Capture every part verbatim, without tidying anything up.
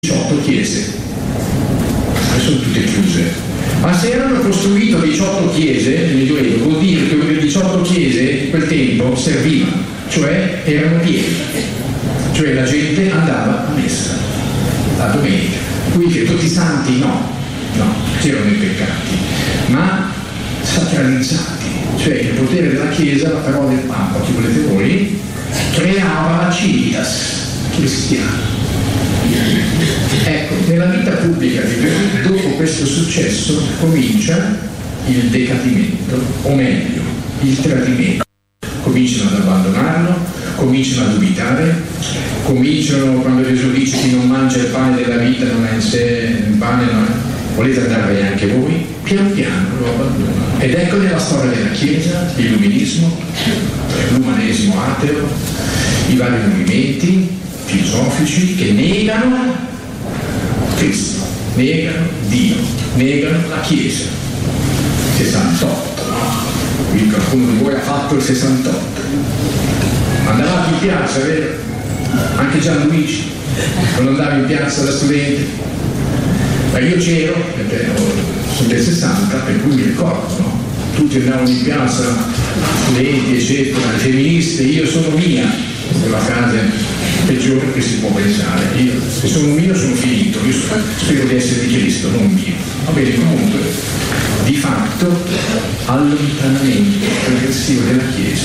diciotto chiese, e sono tutte chiuse. Ma se erano costruito diciotto chiese nel Medioevo, vuol dire che quelle diciotto chiese in quel tempo servivano, cioè erano piene, cioè la gente andava a messa la domenica. Quindi tutti i santi no, no, c'erano i peccati, ma sacralizzati, cioè il potere della Chiesa, la parola del Papa, chi volete voi, creava la civitas cristiana. Ecco, nella vita pubblica di Gesù, dopo questo successo, comincia il decadimento, o meglio, il tradimento. Cominciano ad abbandonarlo, cominciano a dubitare, cominciano, quando Gesù dice chi non mangia il pane della vita non è in sé, il pane non è, volete andarvene anche voi? Pian piano lo abbandonano. Ed ecco nella storia della Chiesa, l'illuminismo, l'umanesimo ateo, i vari movimenti filosofici che negano Cristo, negano Dio, negano la Chiesa. sessantotto, no? Qui qualcuno di voi ha fatto il sessantotto. Andavate in piazza, vero? Anche Gianluigi, quando andava in piazza da studente. Ma io c'ero, perché sono del sessanta, per cui mi ricordo, no? Tutti andavano in piazza, studenti, eccetera, femministe, io sono mia, questa è la frase peggiore che si può pensare. Io, se sono mio, sono finito, io spero di essere di Cristo, non mio. Va bene, comunque, di fatto, allontanamento progressivo della Chiesa,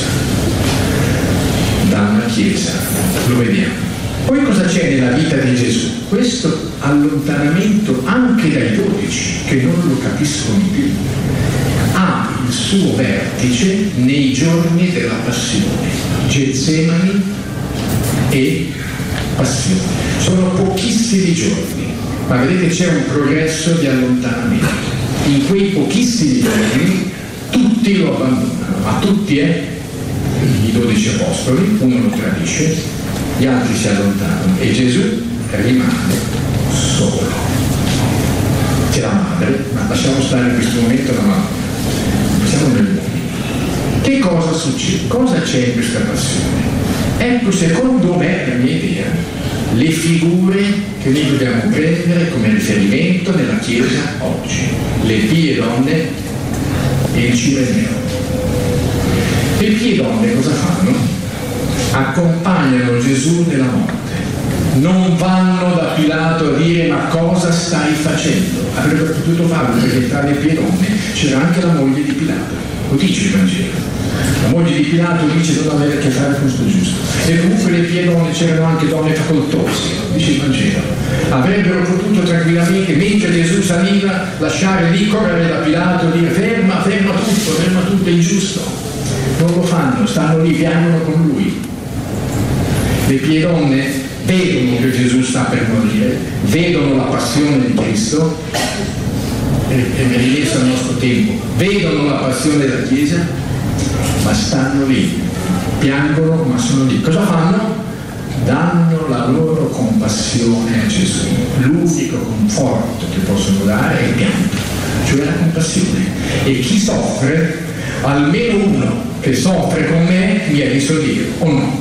dalla Chiesa, lo vediamo. Poi cosa c'è nella vita di Gesù? Questo allontanamento anche dai dodici, che non lo capiscono più, ha il suo vertice nei giorni della passione, Getsemani e passione. Sono pochissimi giorni, ma vedete c'è un progresso di allontanamento. In quei pochissimi giorni tutti lo abbandonano, ma tutti è i dodici apostoli, uno lo tradisce, gli altri si allontanano e Gesù rimane solo. C'è la madre, ma lasciamo stare in questo momento la madre, siamo nel mondo. Che cosa succede? Cosa c'è in questa passione? Ecco, secondo me, la mia idea, le figure che noi dobbiamo prendere come riferimento nella Chiesa oggi, le pie donne e il Cireneo. Le pie donne cosa fanno? Accompagnano Gesù nella morte, non vanno da Pilato a dire ma cosa stai facendo? Avrebbero potuto farlo perché tra le pie donne c'era anche la moglie di Pilato, lo dice il Vangelo. La moglie di Pilato dice non avere a che fare con questo giusto. E comunque le pie donne c'erano anche donne facoltose, dice il Vangelo. Avrebbero potuto tranquillamente, mentre Gesù saliva, lasciare lì, correre da Pilato e dire ferma, ferma tutto, ferma tutto, è ingiusto. Non lo fanno, stanno lì, piangono con lui. Le pie donne vedono che Gesù sta per morire, vedono la passione di Cristo, e mi rimesso al nostro tempo, vedono la passione della Chiesa, ma stanno lì, piangono ma sono lì. Cosa fanno? Danno la loro compassione a Gesù. L'unico conforto che possono dare è il pianto, cioè la compassione. E chi soffre, almeno uno che soffre con me, mi è visto Dio, o no?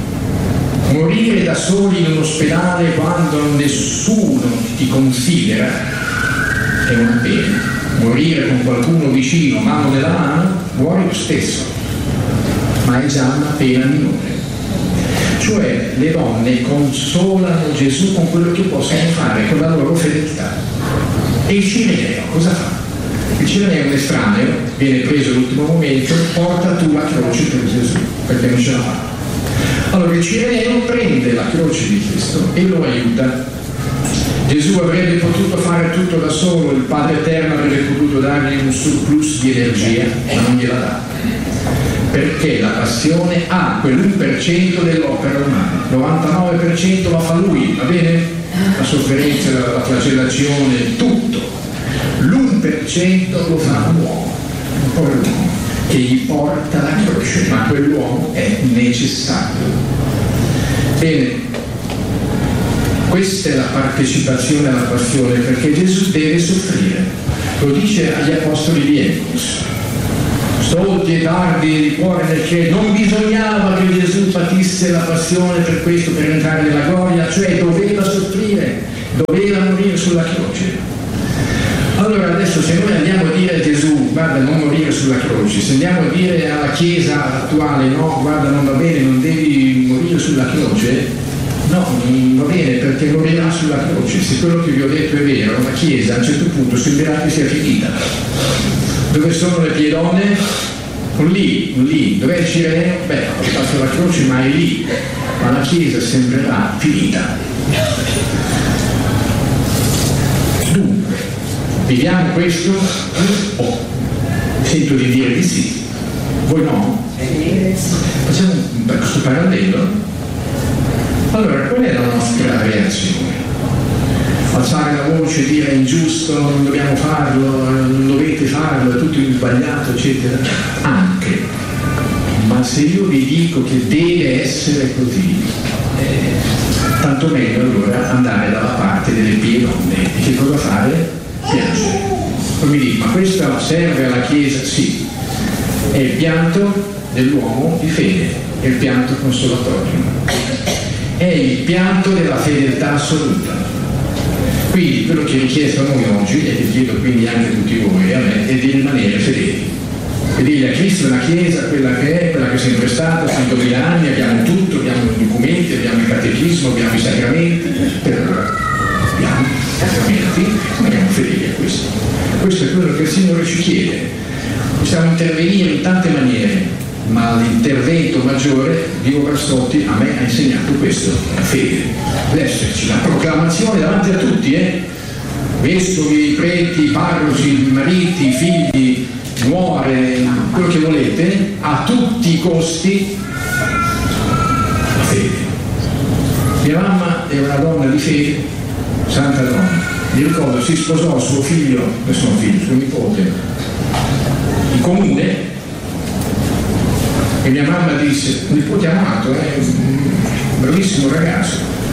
Morire da soli in un ospedale quando nessuno ti considera è una pena. Morire con qualcuno vicino, mano nella mano, muori lo stesso, ma è già una pena minore. Cioè le donne consolano Gesù con quello che possono fare, con la loro fedeltà. E il Cireneo cosa fa? Il Cireneo è un estraneo, viene preso all'ultimo momento, porta tu la croce per Gesù, perché non ce la fa. Allora il Cireneo prende la croce di Cristo e lo aiuta. Gesù avrebbe potuto fare tutto da solo, il Padre Eterno avrebbe potuto dargli un surplus di energia, ma non gliela dà. Perché la passione ha quell'uno per cento dell'opera umana, il novantanove per cento la fa lui, va bene? La sofferenza, la flagellazione, tutto. L'uno per cento lo fa un uomo, un povero uomo, che gli porta la croce, ma quell'uomo è necessario. Bene, questa è la partecipazione alla passione, perché Gesù deve soffrire. Lo dice agli apostoli di Emmaus. Stolti e tardi di cuore nel cielo, non bisognava che Gesù patisse la passione per questo, per entrare nella gloria, cioè doveva soffrire. sulla croce. Allora adesso se noi andiamo a dire a Gesù guarda non morire sulla croce, se andiamo a dire alla Chiesa attuale no, guarda non va bene, non devi morire sulla croce, no, non va bene perché morirà sulla croce. Se quello che vi ho detto è vero, la Chiesa a un certo punto sembrerà che sia finita. Dove sono le piedone? Lì, lì. Dov'è il Cirene? Beh, ho fatto la croce ma è lì, ma la Chiesa sembrerà finita. Dunque, vediamo questo? Oh, sento di dire di sì. Voi no? Facciamo questo parallelo? Allora, qual è la nostra reazione? Alzare la voce, dire è ingiusto, non dobbiamo farlo, non dovete farlo, è tutto sbagliato, eccetera? Anche. Ma se io vi dico che deve essere così, eh, tanto meglio allora andare dalla parte delle pie donne. E che cosa fare? Piangere. Poi mi dico, ma questo serve alla Chiesa? Sì. È il pianto dell'uomo di fede, è il pianto consolatorio. È il pianto della fedeltà assoluta. Quindi quello che è richiesto a noi oggi, e che chiedo quindi anche a tutti voi e a me, è di rimanere fedeli. Fedeli a Cristo, una Chiesa, quella che è, quella che è sempre stata, centomila anni, abbiamo tutto, abbiamo i documenti, abbiamo il catechismo, abbiamo i sacramenti, però abbiamo i sacramenti, siamo fedeli a questo. Questo è quello che il Signore ci chiede. Possiamo intervenire in tante maniere, ma l'intervento maggiore, Dio Barsotti a me ha insegnato questo, la fede, deve esserci la proclamazione davanti a tutti, eh? vescovi, preti, parroci, mariti, figli, nuore, quello che volete, a tutti i costi la fede. Mia mamma è una donna di fede, santa donna, mi ricordo si sposò suo figlio, suo figlio, suo nipote, in comune. E mia mamma disse, un nipote amato, è un bravissimo ragazzo,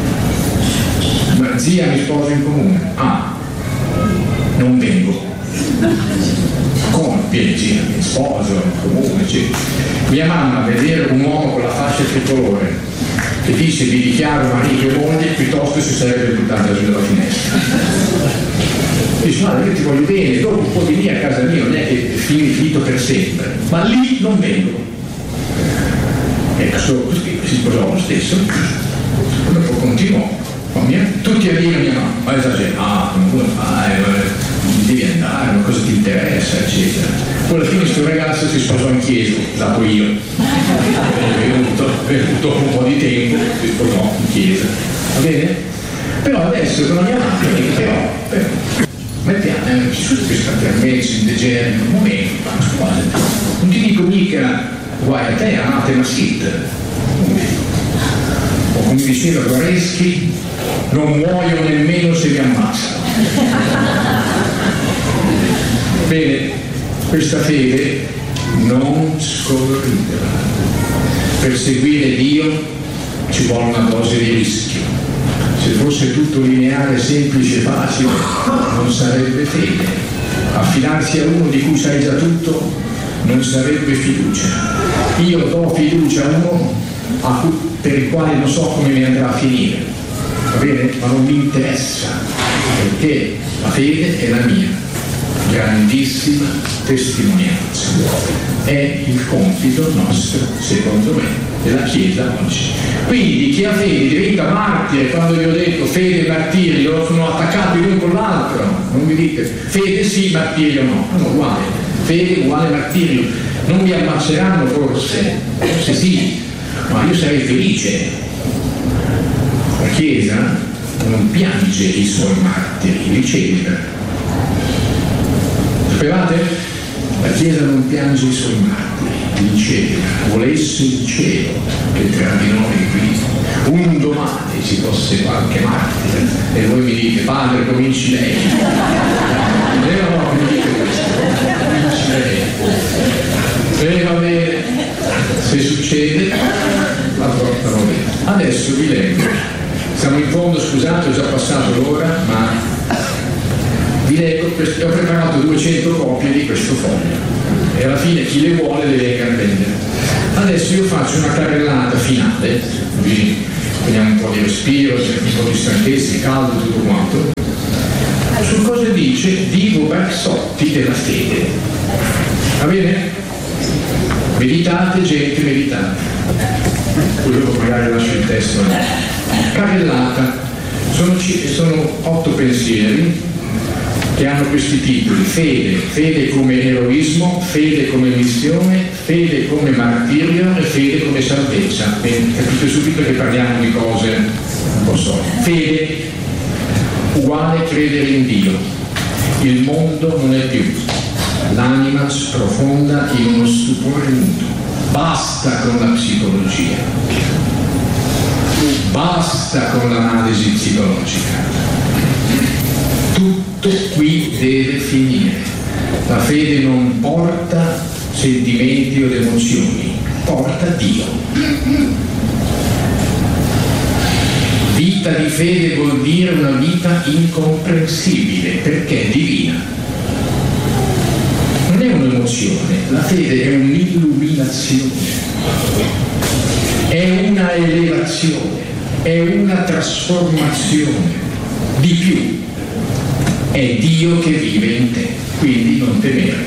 ma zia mi sposa in comune. Ah, non vengo. Come? Vieni zia, mi sposo in comune, eccetera. Mia mamma, vedere un uomo con la fascia tricolore che dice vi dichiaro marito e moglie, piuttosto si sarebbe buttata giù dalla finestra. Dice, guarda, io ti voglio bene, dopo puoi venire a casa mia, non è che è finito per sempre, ma lì non vengo. Ecco, si sposò lo stesso, dopo continuò, tutti a dire a mia mamma, ma esagerato, non cosa fai, devi andare, ma cosa ti interessa, eccetera. Poi alla fine questo ragazzo si sposò in chiesa, dato io, è venuto, dopo un po' di tempo, si sposò in chiesa, va bene? Però adesso con la mia mamma, però, però, mettiamo, eh, ci sono questi permessi, in degenere, un momento, non ti dico mica guai a te, anatema sit, o come diceva Guareschi, non muoio nemmeno se mi ammazzano. Bene, questa fede non scorridere. Per seguire Dio ci vuole una dose di rischio. Se fosse tutto lineare, semplice, facile, non sarebbe fede. Affidarsi a uno di cui sai già tutto non sarebbe fiducia. Io do fiducia a uno a cui, per il quale non so come mi andrà a finire, va bene? Ma non mi interessa, perché la fede è la mia grandissima testimonianza. È il compito nostro, secondo me, della Chiesa oggi. Quindi chi ha fede diventa martire. Quando vi ho detto fede e martirio sono attaccati l'uno con l'altro, non mi dite fede sì, martirio no, non uguale. Fede uguale martirio. Non mi ammazzeranno forse, forse sì, ma io sarei felice. La Chiesa non piange i suoi martiri, li celebra. Sapevate? La Chiesa non piange i suoi martiri, li celebra. Volesse il cielo che tra di noi qui un domani ci fosse qualche martire e voi mi dite padre cominci lei. E no, no, mi dite questo, cominci lei. E va bene, se succede la portano via. Adesso vi leggo, siamo in fondo, scusate, ho già passato l'ora, ma vi leggo, ho preparato duecento copie di questo foglio e alla fine chi le vuole le venga a prendere. Adesso io faccio una carrellata finale, così prendiamo un po' di respiro, c'è un po' di stanchezza, di caldo, tutto quanto. noti della fede. Va bene? Meditate, gente, meditate. Poi dopo magari lascio il testo. Carrellata. Sono, sono otto pensieri che hanno questi titoli: fede, fede come eroismo, fede come missione, fede come martirio e fede come salvezza. Bene, capite subito che parliamo di cose un po' solide. Fede uguale credere in Dio. Il mondo non è più. L'anima sprofonda in uno stupore muto. Basta con la psicologia. Basta con l'analisi psicologica. Tutto qui deve finire. La fede non porta sentimenti o emozioni, porta Dio. Vita di fede vuol dire una vita incomprensibile, perché è divina. Non è un'emozione, la fede è un'illuminazione, è una elevazione, è una trasformazione. Di più, è Dio che vive in te, quindi non temere.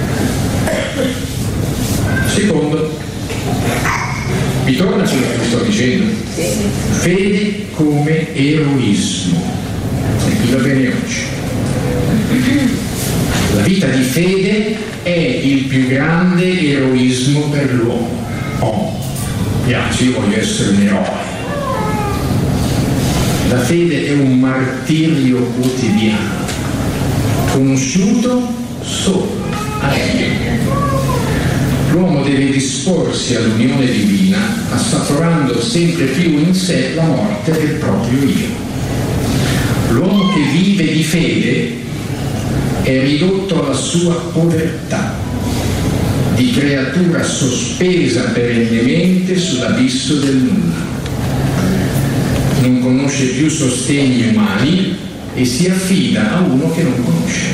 Secondo, mi torna quello che sto dicendo? Fede come eroismo. E qui va bene oggi. La vita di fede è il più grande eroismo per l'uomo. Oh, piace, io voglio essere un eroe. La fede è un martirio quotidiano, conosciuto solo a Dio. L'uomo deve disporsi all'unione divina, assaporando sempre più in sé la morte del proprio io. L'uomo che vive di fede è ridotto alla sua povertà, di creatura sospesa perennemente sull'abisso del nulla. Non conosce più sostegni umani e si affida a uno che non conosce,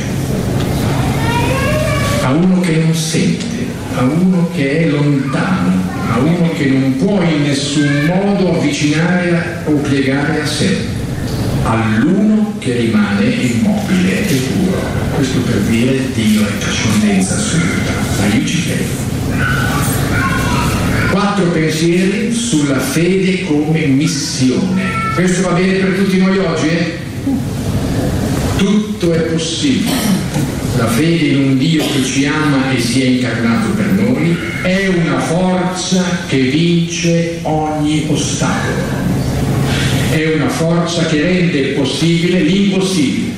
a uno che non sente, a uno che è lontano, a uno che non può in nessun modo avvicinare o piegare a sé, all'uno che rimane immobile e puro. Questo per dire Dio è trascendenza assoluta, ma io ci credo. Quattro pensieri sulla fede come missione. Questo va bene per tutti noi oggi? Eh? Tutto è possibile. La fede in un Dio che ci ama e si è incarnato per noi è una forza che vince ogni ostacolo. È una forza che rende possibile l'impossibile.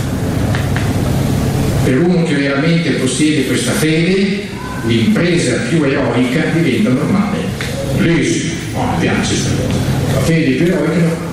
Per uno che veramente possiede questa fede, l'impresa più eroica diventa normale. Lì, oh, mi piace questa cosa. La fede più eroica è normale.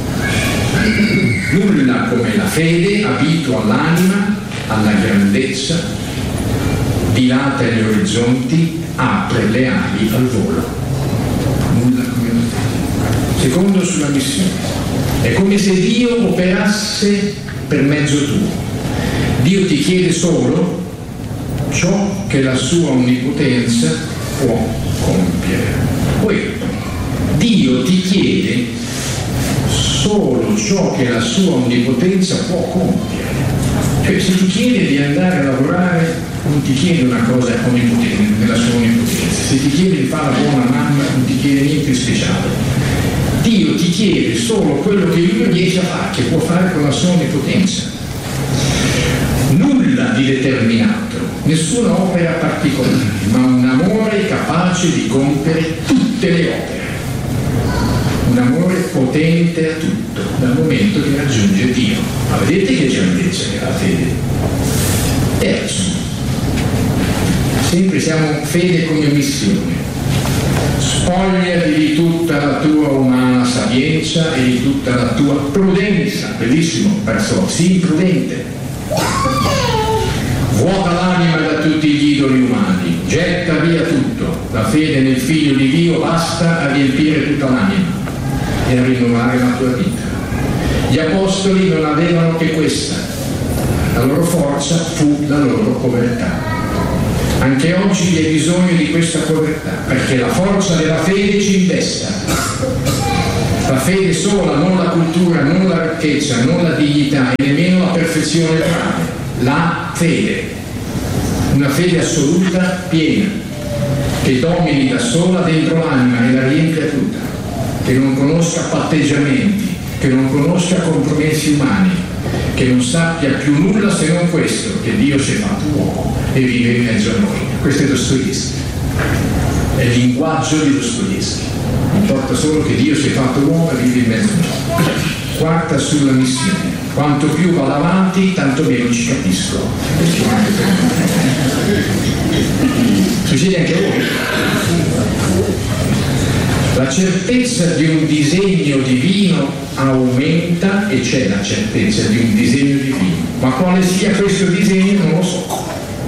Nulla come la fede abitua l'anima alla grandezza, dilata gli orizzonti, apre le ali al volo. Nulla come la fede. Secondo, sulla missione. È come se Dio operasse per mezzo tuo. Dio ti chiede solo ciò che la sua onnipotenza può compiere. Poi Dio ti chiede solo ciò che la sua onnipotenza può compiere. Cioè, se ti chiede di andare a lavorare, non ti chiede una cosa onnipotente, nella sua onnipotenza. Se ti chiede di fare la buona mamma, non ti chiede niente di speciale. Dio ti chiede solo quello che lui riesce a fare, che può fare con la sua onnipotenza. Nulla di determinato, nessuna opera particolare, ma un amore capace di compiere tutte le opere. Un amore potente a tutto, dal momento che raggiunge Dio. Ma vedete che grandezza che ha la fede? Terzo, sempre siamo fede come missione. Spogliati di tutta la tua umana sapienza e di tutta la tua prudenza. Bellissimo, perso, sii prudente. Vuota l'anima da tutti gli idoli umani, getta via tutto. La fede nel Figlio di Dio basta a riempire tutta l'anima e a rinnovare la tua vita. Gli apostoli non avevano che questa, la loro forza fu la loro povertà. Anche oggi vi è bisogno di questa povertà, perché la forza della fede ci investa. La fede sola, non la cultura, non la ricchezza, non la dignità e nemmeno la perfezione morale. la fede, una fede assoluta, piena, che domini da sola dentro l'anima e la riempia tutta, che non conosca patteggiamenti, che non conosca compromessi umani, che non sappia più nulla se non questo, che Dio si è fatto uomo e vive in mezzo a noi. Questo è Dostoevskij, è il linguaggio di Dostoevskij. Importa solo che Dio si è fatto uomo e vive in mezzo a noi. Quarta sulla missione: quanto più vado avanti, tanto meno ci capisco. Questo anche per me. Succede anche a voi. La certezza di un disegno divino aumenta e c'è la certezza di un disegno divino, ma quale sia questo disegno non lo so.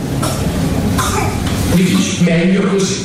Quindi meglio così.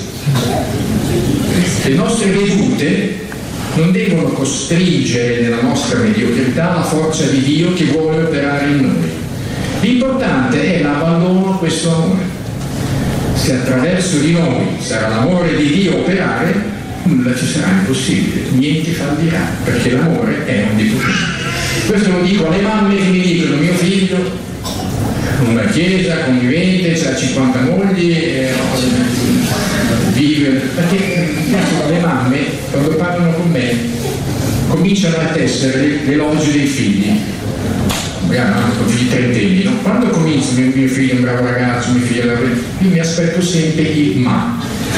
Le nostre vedute non devono costringere nella nostra mediocrità la forza di Dio che vuole operare in noi. L'importante è l'abbandono a questo amore. Se attraverso di noi sarà l'amore di Dio operare, nulla ci sarà impossibile, niente fallirà, perché l'amore è onnipotente. Questo lo dico alle mamme che mi dicono: mio figlio, una chiesa, convivente, c'ha cinquanta mogli, eh, vive, perché le mamme quando parlano con me cominciano a tessere l'elogio dei figli, magari hanno figli trentenni, no? Quando comincia mio, mio figlio è un bravo ragazzo, mio figlio è io mi aspetto sempre il ma.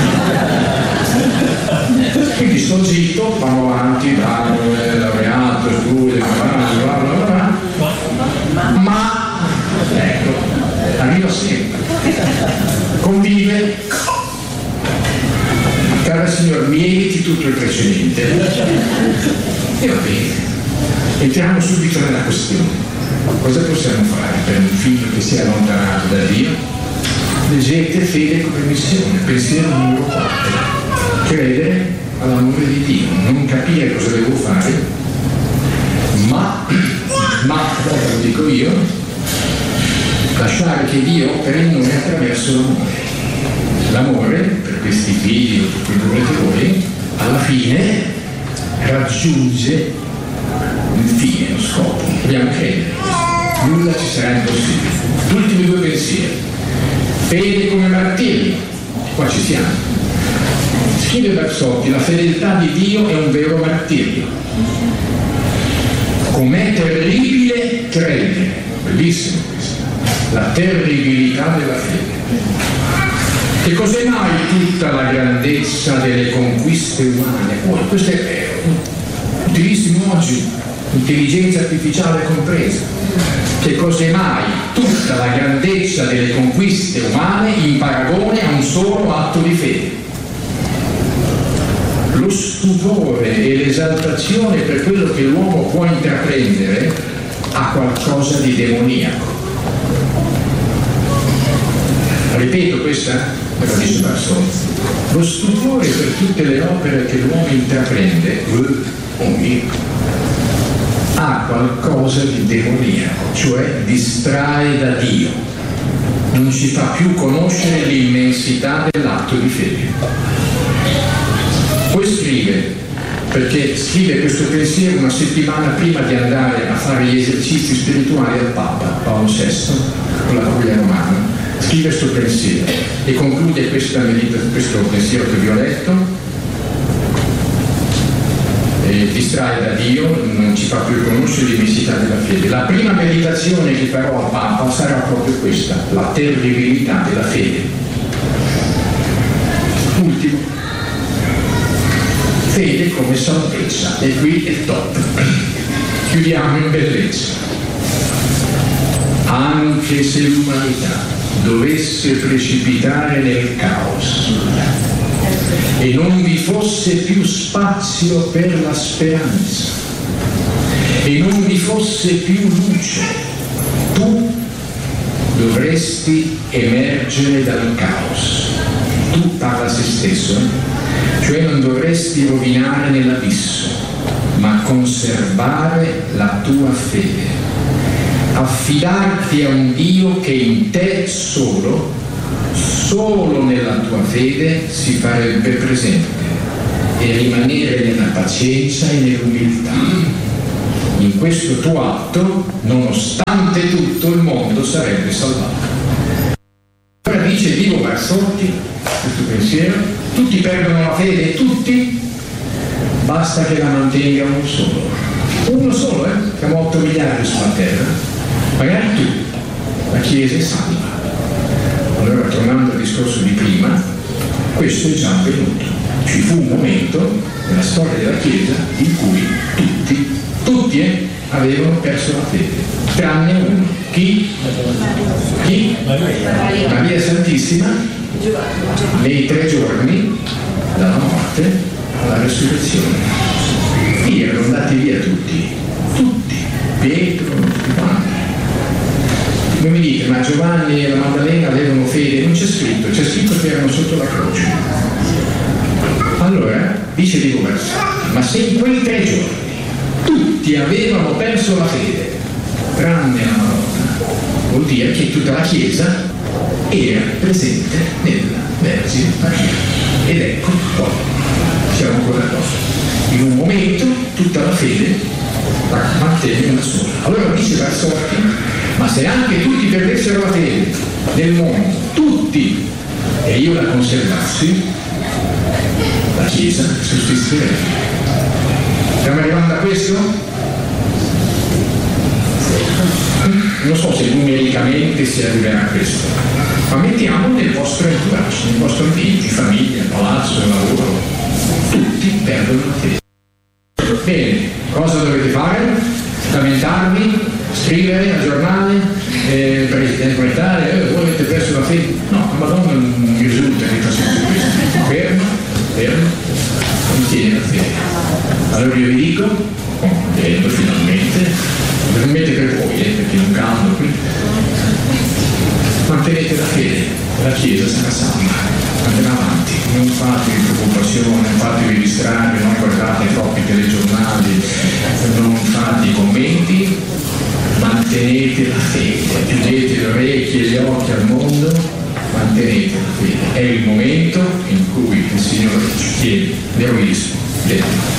Quindi sto zitto, vanno avanti, bravo, laureato, studio, bla bla bla bla, ma ecco, arriva sempre, convive. Cara signora, mi eviti tutto il precedente. E va bene, entriamo subito nella questione. Cosa possiamo fare per un figlio che si è allontanato da Dio? Leggete Fede come missione, pensiero numero quattro. Credere all'amore di Dio, non capire cosa devo fare, ma, ma, lo dico io, lasciare che Dio operi in noi attraverso l'amore. L'amore, per questi figli o per cui volete voi, alla fine raggiunge il fine, lo scopo. Dobbiamo credere, nulla ci sarà impossibile. Ultimi due pensieri. Fede come martirio, qua ci siamo. Scrive Barsotti: la fedeltà di Dio è un vero martirio. Com'è terribile credere, bellissimo questo, la terribilità della fede. Che cos'è mai tutta la grandezza delle conquiste umane? Oh, questo è utilissimo oggi, intelligenza artificiale compresa. Che cos'è mai tutta la grandezza delle conquiste umane in paragone a un solo atto di fede? Lo stupore e l'esaltazione per quello che l'uomo può intraprendere ha qualcosa di demoniaco. Ripeto questa? Me lo dice Barsotti. Lo stupore per tutte le opere che l'uomo intraprende, oh mio, ha qualcosa di demoniaco, cioè distrae da Dio, non ci fa più conoscere l'immensità dell'atto di fede. Poi scrive, perché scrive questo pensiero una settimana prima di andare a fare gli esercizi spirituali al Papa Paolo sesto con la curia romana, scrive questo pensiero e conclude questa medita, questo pensiero che vi ho letto. E distrae da Dio, non ci fa più conoscere l'immensità della fede. La prima meditazione che farò al Papa sarà proprio questa, la terribilità della fede. Ultimo, fede come salvezza, e qui è top. Chiudiamo in bellezza. Anche se l'umanità dovesse precipitare nel caos e non vi fosse più spazio per la speranza e non vi fosse più luce, tu dovresti emergere dal caos. Tu parla a se stesso, eh? Cioè non dovresti rovinare nell'abisso, ma conservare la tua fede, affidarti a un Dio che in te solo, solo nella tua fede si farebbe presente, e rimanere nella pazienza e nell'umiltà. In questo tuo atto, nonostante tutto, il mondo sarà sarebbe salvato. Ora dice Vivo Barsotti, questo pensiero, tutti perdono la fede, tutti, basta che la mantenga uno solo. Uno solo, eh? Siamo otto miliardi sulla terra, magari tu, la Chiesa è salva. Allora, tornando al discorso di prima, questo è già avvenuto. Ci fu un momento nella storia della Chiesa in cui tutti, tutti eh, avevano perso la fede, tranne uno. Chi? Chi? Maria Santissima, nei tre giorni dalla morte alla resurrezione. Qui erano andati via tutti, tutti, Pietro, tutti quanti. Voi mi dite, ma Giovanni e la Maddalena avevano fede? Non c'è scritto, c'è scritto che erano sotto la croce. Allora, dice Diego Barsotti, ma se in quei tre giorni tutti avevano perso la fede, tranne la Madonna, vuol dire che tutta la Chiesa era presente nella Vergine Maria. Ed ecco qua, siamo ancora qua. In un momento tutta la fede la mantenne una sola. Allora dice Barsotti, ma se anche tutti perdessero la fede nel mondo, tutti, e io la conservassi, la Chiesa sussisterebbe. Stiamo arrivando a questo? Non so se numericamente si arriverà a questo, ma mettiamo nel vostro entourage, nel vostro ambiente, famiglia, palazzo, lavoro, tutti perdono la fede. Bene, cosa dovete fare? Lamentarvi, scrivere al giornale, eh, interpretare, eh, voi avete perso la fede? No, la Madonna non mi risulta che facesse questo. Fermo, fermo, non tiene la fede. Allora io vi dico, contento finalmente, veramente per voi, eh, perché non cambio qui, mantenete la fede, la Chiesa sarà salva. Andrà avanti, non fatevi preoccupazione, non fatevi distrarre, non guardate troppi telegiornali, non fate i commenti, mantenete la fede, chiudete le orecchie e gli occhi al mondo, mantenete la fede. È il momento in cui il Signore ci chiede l'eroismo.